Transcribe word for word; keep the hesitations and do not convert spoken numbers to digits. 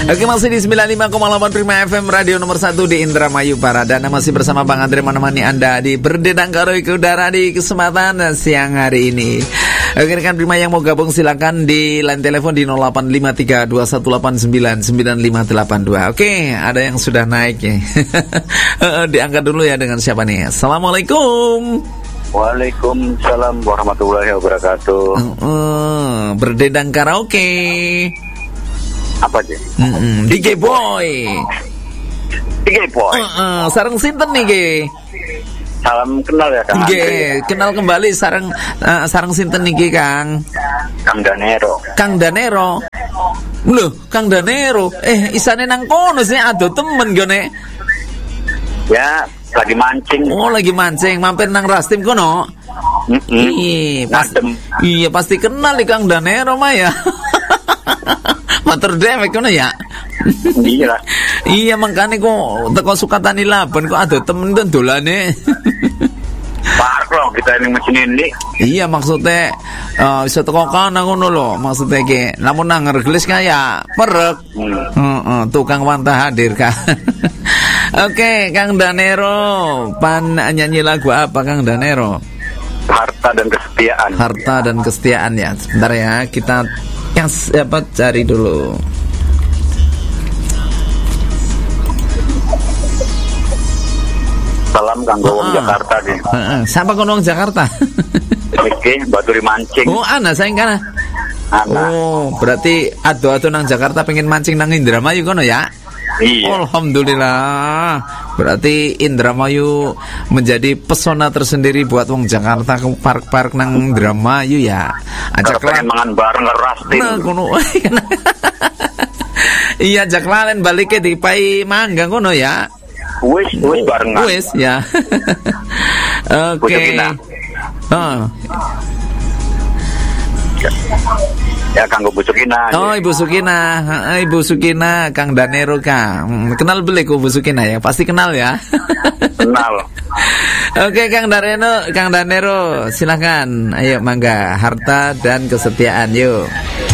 Oke, masih di sembilan puluh lima koma delapan Prima F M, radio nomor satu di Indramayu Paradana. Masih bersama Bang Andre menemani Anda di Berdendang Karo Iku Udara di kesempatan siang hari ini. Oke, rekan Prima yang mau gabung silakan di line telepon di nol delapan lima tiga dua satu delapan sembilan sembilan lima delapan dua. Oke, ada yang sudah naik ya. Diangkat dulu ya, dengan siapa nih? Assalamualaikum. Waalaikumsalam warahmatullahi wabarakatuh. Uh, uh, Berdendang karaoke. Apa sih? Mm-mm. D J Boy. D J Boy. Uh, uh, sareng sinten nih, Ge? Salam kenal ya, Kang. Ge, kenal kembali sareng uh, sareng sinten niki, Kang? Kang Danero. Kang Danero. Loh, Kang Danero. Eh, isane nang kono sih, ado temen gone. Ya, lagi mancing. Oh, lagi mancing, mampir nang Rastim kono. Mm-hmm. Iya, pasti, iya pasti kenal nih Kang Danero mah ya. Motor dewek kono ya. Iya. Iya, makanya kok teko Sukatani Laban kok ada temen dan dolane. Parlo kita ini mesin ini. Iya, maksudnya uh, bisa teko kana ngono lho, maksudnya ke namun nang ngerglis kaya perek. Heeh, hmm. uh, uh, tukang wantah hadir Kang. Oke, Kang Danero, pan nyanyi lagu apa Kang Danero? Harta dan Kesetiaan. Harta dan Kesetiaan ya. Sebentar ya, kita yang siapa cari dulu. Salam kanggo wong Ah. Jakarta sih. Heeh, siapa kono wong Jakarta? Oke, baturi mancing. Oh, ana sayang kana. Ana. Oh, berarti ado-ado nang Jakarta pengen mancing nang Indramayu kono ya? Iya. Alhamdulillah. Berarti Indramayu menjadi pesona tersendiri buat wong Jakarta ke park-park nang Indramayu ya. Ajak pengen mangan bareng karo Rastin. Nah, kono. Iya, ajak lalen balike di Pai Mangga kono ya. Wis, wis barengan. Wis ya. Oke. Oh. Ya kanggo Bu Sukina. Oh, Ibu Sukina. Ha, Ibu Sukina, Kang Danero Kang. Kenal beli ku Bu Sukina ya? Pasti kenal ya. Kenal. Oke, Kang Danero, Kang Danero, silakan. Ayo mangga, Harta dan Kesetiaan yuk.